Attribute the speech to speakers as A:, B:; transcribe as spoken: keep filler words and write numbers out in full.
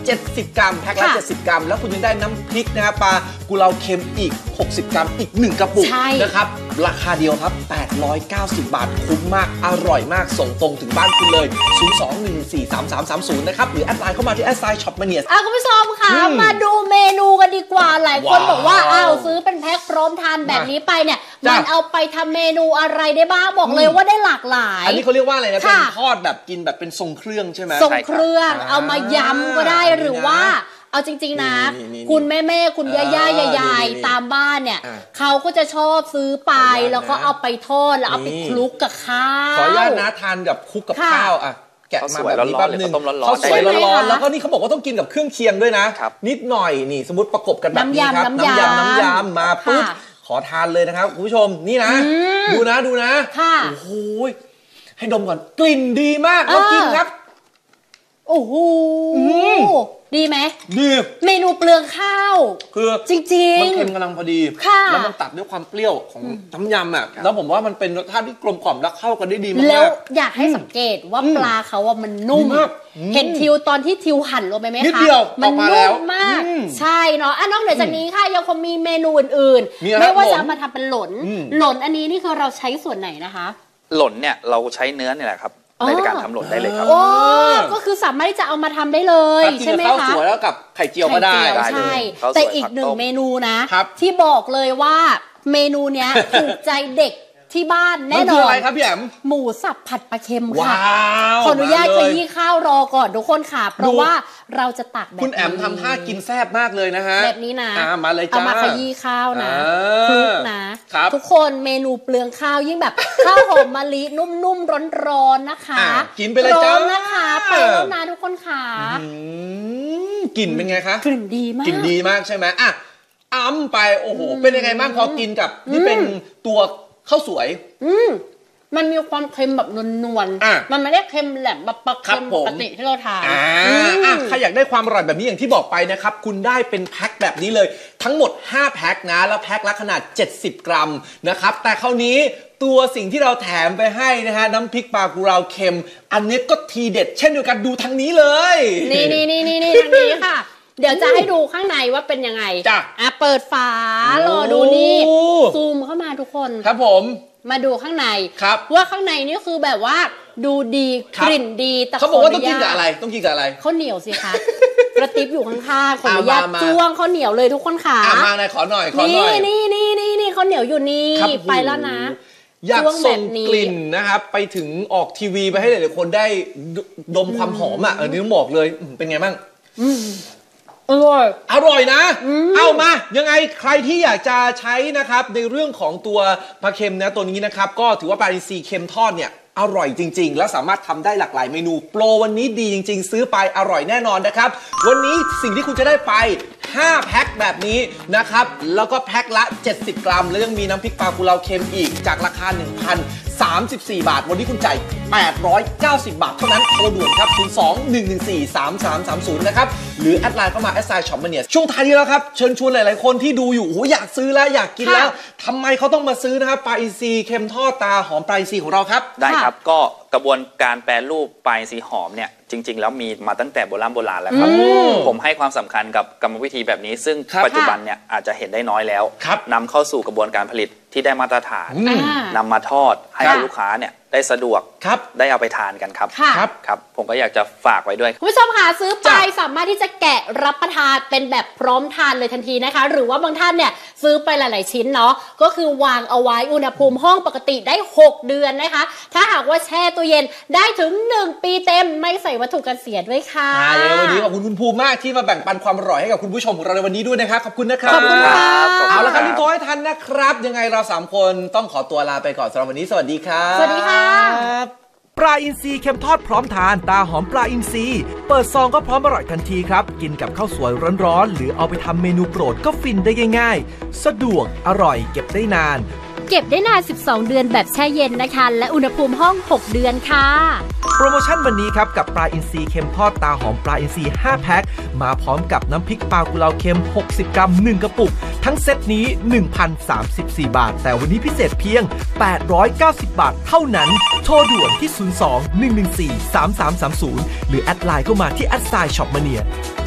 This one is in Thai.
A: เจ็ดสิบกรัมแพ็คละเจ็ดสิบกรัมแล้วคุณยังได้น้ำพริกนะครับปลากุเลาเค็มอีกหกสิบกรัมอีกหนึ่งกระปุกนะครับราคาเดียวครับแปดร้อยเก้าสิบบาทคุ้มมากอร่อยมากส่งตรงถึงบ้านคุณเลยศูนย์ สอง หนึ่ง สี่ สาม สาม สาม ศูนย์นะครับหรือแอดไลน์เข้ามาที่แอดไซน์ช็อปมาเนีย
B: อ่ะคุณผู้ชมค่ะมาดูเมนูกันดีกว่าหลายคนบอกว่าอ้าวซื้อเป็นแพ็คพร้อมทานแบบนี้ไปเนี่ยมันเอาไปทำเมนูอะไรได้บ้างบอกเลยว่าได้หลากหลาย
A: อันนี้เขาเรียกว่าอะไรนะเป็นทอดแบบกินแบบเป็นทรงเครื่องใช่ไหม
B: ทรงเครื่องเอามายำก็ได้หรือว่าเอาจริงๆนะคุณแม่แม่คุณย่าย่ายายตามบ้านเนี่ยเขาก็จะชอบซื้อไปแล้วก็เอาไปทอดแล้วเอาไปคลุกกับข้าว
A: ขออนุญาตนะทานกับคลุกกับข้าวอ่ะแกะมาแบบนี้แป๊บนึงข้าวสวยร้อนๆแล้วก็นี่เขาบอกว่าต้องกินกับเครื่องเคียงด้วยนะนิดหน่อยนี่สมมติประกบกันแบบนี้ครับน้ำยำน้ำยำมาปุ๊บขอทานเลยนะครับคุณผู้ชมนี่นะดูนะดูนะโอ้โหให้ดมก่อนกลิ่นดีมากแล้วกินครับ
B: โอ้โหดีไหม
A: ดี
B: เมนูเปลืองข้าว
A: คือ
B: จริงๆ
A: มันเค็มกำลังพอดีแล้วมันตัดด้วยความเปรี้ยวของน้ำยำอ่ะแล้วผมว่ามันเป็นรสชาติที่กลมกล่อมและเข้ากันได้ดีมาก
B: แล้วอยากให้สังเกตว่าปลาเขาว่ามันนุ่มเห็นทิวตอนที่ทิวหั่นลงไปไหมคะมันนุ่มมากใช่เนาะอ่ะนอกเหนือจากนี้ค่ะยังคงมีเมนูอื่นๆไม่ว่าจะมาทำเป็นหล่นหล่นอันนี้นี่คือเราใช้ส่วนไหนนะคะ
C: หล่นเนี่ยเราใช้เนื้อเนี่ยแหละครับในการทำหล่นได้เลยครับ
B: โอ้ก็คือสามารถที่จะเอามาทำได้เลยใช่ไหมคะ
A: ข้าวสวยแล้วกับไข่เจียวก็ได้
B: ใช่แต่อีกหนึ่งเมนูนะที่บอกเลยว่าเมนูเนี้ยถูกใจเด็กที่บ้านแน่นอน
A: อะไรครับพี่แอม
B: หมูสับผัดปลาเค็มค่ะขออนุญาตขยี้ข้าวรอก่อนทุกคนค่ะเพราะว่าเราจะตักแบบ
A: คุณแอมทำท่ากินแซ่บมากเลยนะฮะ
B: แบบนี้นะ
A: มาเลยจ้า
B: เอามาขยี้ข้าวนะคลุกนะทุกคนเมนูเปลืองข้าวยิ่งแบบข้าวหอมมะลินุ่มๆร้อนๆนะคะ
A: กินไปเลยจ้า
B: นะคะไปแล้วนะทุกคนค่ะ
A: กลิ่นเป็นไงคะ
B: กลิ่นดีมาก
A: กลิ่นดีมากใช่ไหมอ่ะอ้ำไปโอ้โหเป็นยังไงบ้างพอกินกับนี่เป็นตัวข้าวสวย
B: อืมมันมีความเค็มแบบนวลๆมันไม่ได้เค็มแหลมแบบปกติปกติที่เราทาน
A: อ่าใครอยากได้ความอร่อยแบบนี้อย่างที่บอกไปนะครับคุณได้เป็นแพ็คแบบนี้เลยทั้งหมดห้าแพ็คนะแล้วแพ็คละขนาดเจ็ดสิบกรัมนะครับแต่คราวนี้ตัวสิ่งที่เราแถมไปให้นะฮะน้ำพริกปลากุเลาเค็มอันนี้ก็ทีเด็ดเช่นเดียวกันดูทางนี้เลย
B: นี่นี่นี่นี่นี่ทางนี้ค่ะเดี๋ยวจะให้ดูข้างในว่าเป็นยังไง
A: จ้ะ
B: อ่ะเปิดฝารอดูนี่ซูมเข้ามาทุกคน
A: ครับผม
B: มาดูข้างใน
A: ครับ
B: ว่าข้างในนี่คือแบบว่าดูดีกลิ่นดี
A: แต่เขาบอกว่าต้องกินกับอะไรต้องกินกับอะไร
B: ข้าวเหนียวสิคะกระติบอยู่ข้างๆขออนุญาตจ้วงข้าวเหนียวเลยทุกคนค่ะ
A: มาหน่อยขอหน่อยขอหน่อย
B: นี่นี่นี่นี่ข้าวเหนียวอยู่นี่ไปแล้วนะ
A: อยากส่งกลิ่นนะครับไปถึงออกทีวีไปให้หลายๆคนได้ดมความหอมอ่ะอันนี้ต้องบอกเลยเป็นไงบ้าง
B: อร่อย
A: อร่อยนะเอามายังไงใครที่อยากจะใช้นะครับในเรื่องของตัวปลาเค็มนะตัวนี้นะครับก็ถือว่าปลาอินทรีเค็มทอดเนี่ยอร่อยจริงๆแล้วสามารถทำได้หลากหลายเมนูโปรวันนี้ดีจริงๆซื้อไปอร่อยแน่นอนนะครับวันนี้สิ่งที่คุณจะได้ไปห้าแพ็คแบบนี้นะครับแล้วก็แพ็คละเจ็ดสิบกรัมแล้วยังมีน้ำพริกปลากุเลาเค็มอีกจากราคา หนึ่งพันสามสิบสี่ บาทวันนี้คุณจ่ายแปดร้อยเก้าสิบบาทเท่านั้นโทรด่วนครับศูนย์ สอง หนึ่ง หนึ่ง สี่ สาม สาม สาม ศูนย์นะครับหรือแอดไลน์เข้ามาแอดไซน์ช็อปมาเนียช่วงท้ายนี้แล้วครับเชิญชวนหลายๆคนที่ดูอยู่โอ้อยากซื้อแล้วอยากกินแล้วทำไมเขาต้องมาซื้อนะครับปลาอินทรีเค็มทอดตาหอมปลาอินทรีของเราครับ
C: ได้ครับก็กระบวนการแปรรูปปลาอินทรีหอมเนี่ยจริงๆแล้วมีมาตั้งแต่โบราณโบราณแล้วครับผมให้ความสำคัญกับกรรมวิธีแบบนี้ซึ่งปัจจุบันเนี่ยอาจจะเห็นได้น้อยแล้วนำเข้าสู่กระบวนการผลิตที่ได้มาตรฐานนำมาทอดให้ลูกค้าเนี่ยได้สะดวกได้เอาไปทานกันครับครับครับผมก็อยากจะฝากไว้ด้วย
B: คุณผู้ชมค่ะซื้อไปสามารถที่จะแกะรับประทานเป็นแบบพร้อมทานเลยทันทีนะคะหรือว่าบางท่านเนี่ยซื้อไปหลายๆชิ้นเนาะก็คือวางเอาไว้อุณหภูมิห้องปกติได้หกเดือนนะคะถ้าหากว่าแช่ตู้เย็นได้ถึงหนึ่งปีเต็มไม่ใส่วัตถุกันเสียด้วยค่ะ
A: วันนี้ขอบคุณคุณภูมิมากที่มาแบ่งปันความอร่อยให้กับคุณผู้ชมของเราในวันนี้ด้วยนะครับขอบคุณนะครับ
B: ขอบคุณครับ
A: เอาละครับทุกท่านทันนะครับยังไงเราสามคนต้องขอตัวลาไปก่อนสำหรับวันนี้สวัสดีครับ
B: สวัสดีค่ะ
D: ปลาอินทรีเค็มทอดพร้อมทานตาหอมปลาอินทรีเปิดซองก็พร้อมอร่อยทันทีครับกินกับข้าวสวยร้อนๆหรือเอาไปทำเมนูโปรดก็ฟินได้ง่ายๆสะดวกอร่อยเก็บได้นาน
B: เก็บได้นานสิบสองเดือนแบบแช่เย็นนะคะและอุณหภูมิห้องหกเดือนค่ะ
D: โปรโมชั่นวันนี้ครับกับปลาอินทรีเค็มทอดตาหอมปลาอินทรีห้าแพ็คมาพร้อมกับน้ำพริกปลากุเลาเค็มหกสิบกรัมหนึ่งกระปุกทั้งเซตนี้ หนึ่งพันสามสิบสี่ บาทแต่วันนี้พิเศษเพียงแปดร้อยเก้าสิบบาทเท่านั้นโทรด่วนที่ศูนย์ สอง หนึ่ง หนึ่ง สี่ สาม สาม สาม ศูนย์หรือแอดไลน์เข้ามาที่แอดไซน์ช็อปมาเนีย